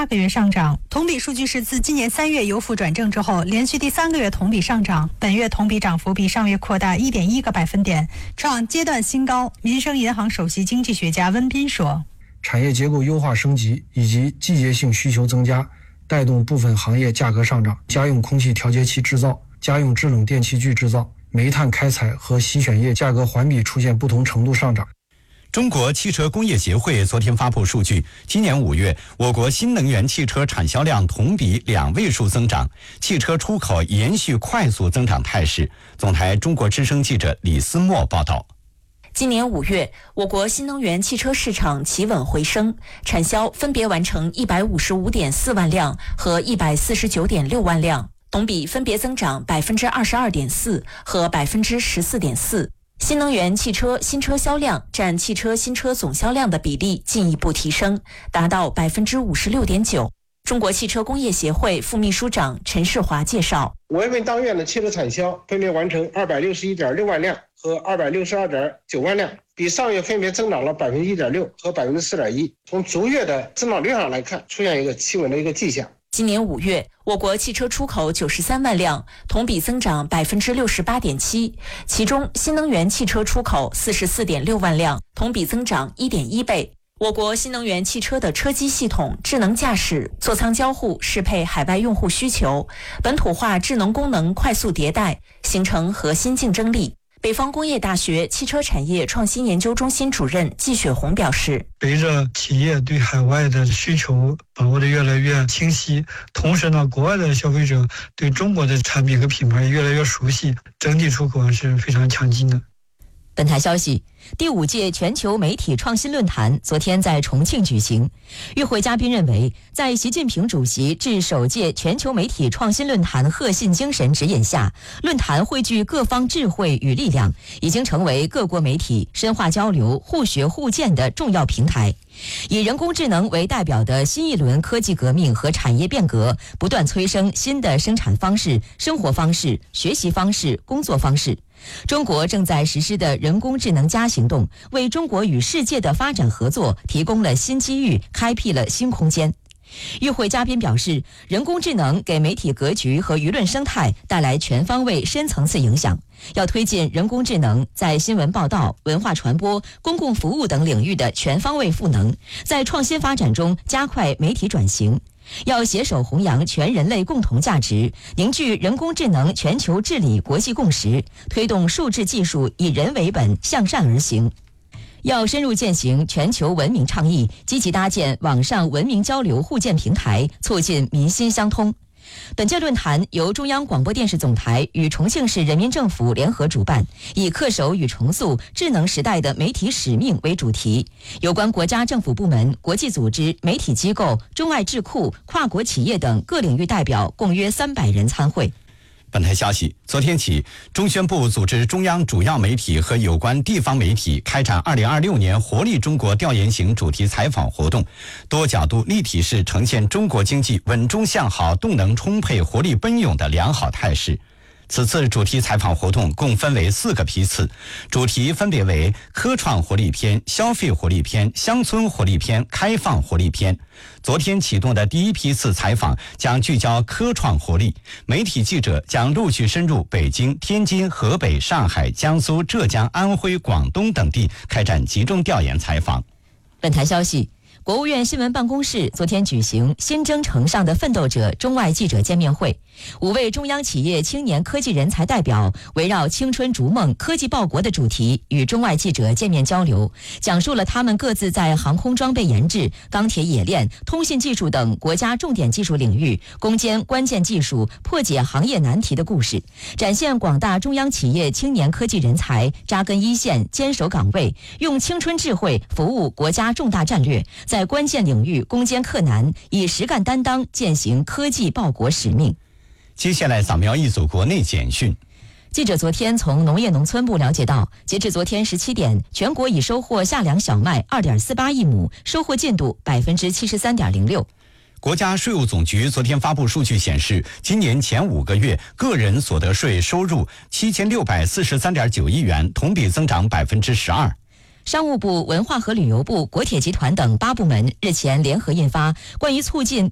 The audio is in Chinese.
8个月上涨。同比数据是自今年3月由负转正之后，连续第3个月同比上涨，本月同比涨幅比上月扩大1.1个百分点，创阶段新高。民生银行首席经济学家温彬说， 产业结构优化升级以及季节性需求增加，带动部分行业价格上涨，家用空气调节器制造、家用制冷电器具制造、煤炭开采和洗选液价格环比出现不同程度上涨。 中国汽车工业协会昨天发布数据，今年5月，我国新能源汽车产销量同比2位数增长，汽车出口延续快速增长态势。总台中国之声记者李思墨报道。 今年5月，我国新能源汽车市场企稳回升，产销分别完成155.4万辆和149.6万辆，同比分别增长22.4%和14.4%。新能源汽车新车销量占汽车新车总销量的比例进一步提升，达到56.9%。中国汽车工业协会副秘书长陈世华介绍 ，5月份当月的汽车产销分别完成261.6万辆和262.9万辆，比上月分别增长了1.6%和4.1%。从逐月的增长率上来看，出现一个企稳的一个迹象。 今年5月，我国汽车出口93万辆，同比增长68.7%，其中新能源汽车出口44.6万辆，同比增长1.1倍。我国新能源汽车的车机系统、智能驾驶、座舱交互适配海外用户需求，本土化智能功能快速迭代，形成核心竞争力。北方工业大学汽车产业创新研究中心主任季雪红表示， 随着企业对海外的需求把握的越来越清晰，同时呢，国外的消费者对中国的产品和品牌越来越熟悉，整体出口是非常强劲的。 本台消息，第5届全球媒体创新论坛昨天在重庆举行。与会嘉宾认为，在习近平主席致首届全球媒体创新论坛贺信精神指引下，论坛汇聚各方智慧与力量，已经成为各国媒体深化交流、互学互鉴的重要平台。以人工智能为代表的新一轮科技革命和产业变革，不断催生新的生产方式、生活方式、学习方式、工作方式。中国正在实施的人工智能+行动，为中国与世界的发展合作提供了新机遇，开辟了新空间。与会嘉宾表示，人工智能给媒体格局和舆论生态带来全方位深层次影响，要推进人工智能在新闻报道、文化传播、公共服务等领域的全方位赋能，在创新发展中加快媒体转型。要携手弘扬全人类共同价值，凝聚人工智能全球治理国际共识，推动数字技术以人为本，向善而行。要深入践行全球文明倡议，积极搭建网上文明交流互鉴平台，促进民心相通。本届论坛由中央广播电视总台与重庆市人民政府联合主办，以恪守与重塑智能时代的媒体使命为主题。有关国家政府部门、国际组织、媒体机构、中外智库、跨国企业等各领域代表共约300人参会。 本台消息，昨天起，中宣部组织中央主要媒体和有关地方媒体开展2026年活力中国调研型主题采访活动，多角度立体式呈现中国经济稳中向好、动能充沛、活力奔涌的良好态势。此次主题采访活动共分为4个批次，主题分别为科创活力篇、消费活力篇、乡村活力篇、开放活力篇。昨天启动的第1批次采访将聚焦科创活力，媒体记者将陆续深入北京、天津、河北、上海、江苏、浙江、安徽、广东等地开展集中调研采访。 本台消息，国务院新闻办公室昨天举行新征程上的奋斗者中外记者见面会，5位中央企业青年科技人才代表围绕青春逐梦、科技报国的主题与中外记者见面交流，讲述了他们各自在航空装备研制、钢铁冶炼、通信技术等国家重点技术领域攻坚关键技术、破解行业难题的故事，展现广大中央企业青年科技人才扎根一线、坚守岗位，用青春智慧服务国家重大战略，在关键领域攻坚克难，以实干担当践行科技报国使命。 接下来扫描一组国内简讯。 记者昨天从农业农村部了解到，截至昨天17点，全国已收获夏粮小麦2.48亿亩，收获进度73.06%。 国家税务总局昨天发布数据显示，今年前5个月个人所得税收入7643.9亿元，同比增长12%。 商务部、文化和旅游部、国铁集团等8部门日前联合印发关于促进